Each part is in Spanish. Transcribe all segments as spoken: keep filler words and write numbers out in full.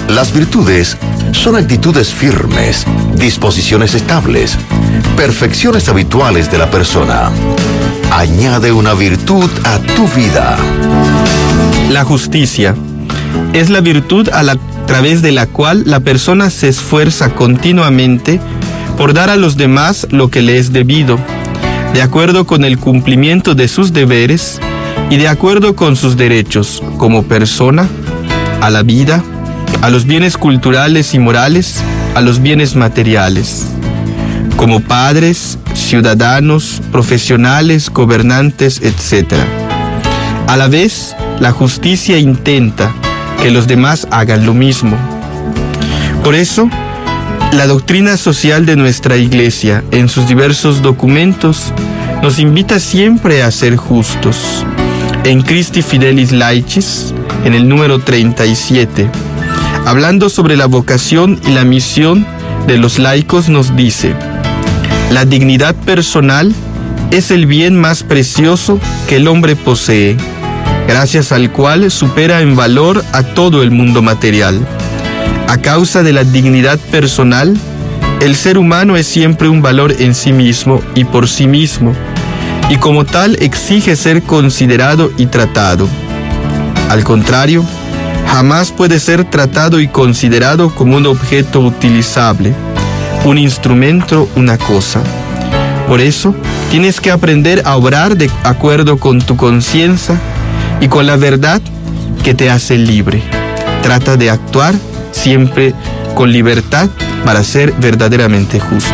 Las virtudes son actitudes firmes, disposiciones estables, perfecciones habituales de la persona. Añade una virtud a tu vida. La justicia es la virtud a la través de la cual la persona se esfuerza continuamente por dar a los demás lo que le es debido, de acuerdo con el cumplimiento de sus deberes y de acuerdo con sus derechos como persona, a la vida, a los bienes culturales y morales, a los bienes materiales, como padres, ciudadanos, profesionales, gobernantes, etcétera. A la vez, la justicia intenta que los demás hagan lo mismo. Por eso, la doctrina social de nuestra Iglesia, en sus diversos documentos, nos invita siempre a ser justos. En Christi Fidelis Laicis, en el número treinta y siete, hablando sobre la vocación y la misión de los laicos, nos dice: la dignidad personal es el bien más precioso que el hombre posee, gracias al cual supera en valor a todo el mundo material. A causa de la dignidad personal, el ser humano es siempre un valor en sí mismo y por sí mismo, y como tal exige ser considerado y tratado. Al contrario, jamás puede ser tratado y considerado como un objeto utilizable, un instrumento, una cosa. Por eso, tienes que aprender a obrar de acuerdo con tu conciencia y con la verdad que te hace libre. Trata de actuar siempre con libertad para ser verdaderamente justo.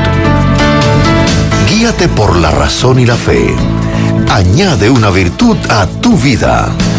Guíate por la razón y la fe. Añade una virtud a tu vida.